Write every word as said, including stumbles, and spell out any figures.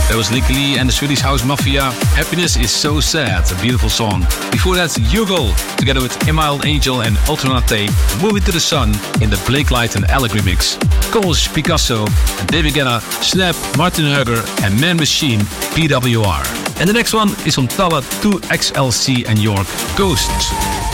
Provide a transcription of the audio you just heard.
That was Licky Lee and the Swedish House Mafia. Happiness is so sad, a beautiful song. Before that, Yuval, together with Emild Angel and Alternate, Moving to the Sun in the Blake Light and Alec remix. Coles, Picasso, and David Guetta, Snap, Martin Hugger, and Man Machine, P W R. And the next one is from Tala two X L C and York, Ghosts.